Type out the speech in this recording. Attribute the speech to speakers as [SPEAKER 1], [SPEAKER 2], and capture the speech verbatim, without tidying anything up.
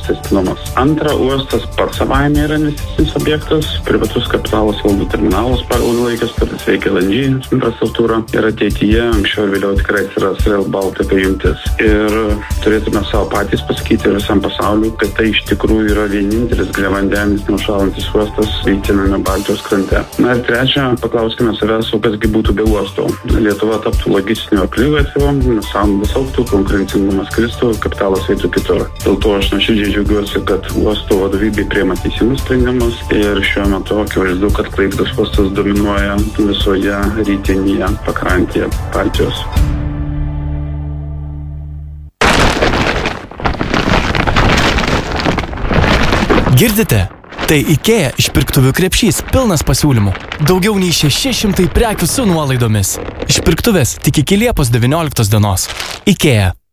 [SPEAKER 1] tęstinumas. Antra, uostas pats savaime yra investicinis objektas, privatus kapitalas valdo terminalas pagal ilgalaikės sutartis, veikia L N G infrastruktūra ir ateityje anksčiau ir vėliau tikrai atsiras Rail Baltica jungtis. Ir turėtume savo patys pasakyti ir visam pasauliu, kad tai iš tikrųjų yra vienintelis giliavandenis neužšąlantis uostas rytiniame Baltijos krante. Na ir trečia, paklauskime savęs, o kasgi būtų be uosto. Lietuva taptų logistinio akligatviu, sąnaudos augtų, konkurencingumas kristų, kapitalas eitų kitur. Dėl to aš nuoširdžiai džiaugiuosi, kad uosto vadovybė priima teisingus sprendimus ir šiuo metu akivaizdu, kad Klaipėdos uostas dominuoja visoje rytinėje pakrantėje Baltijos.
[SPEAKER 2] Girdite? Tai IKEA išpirktuvių krepšys pilnas pasiūlymų. Daugiau nei šeši šimtai prekių su nuolaidomis. Išpirktuvės tik iki Liepos devynioliktos dienos. IKEA.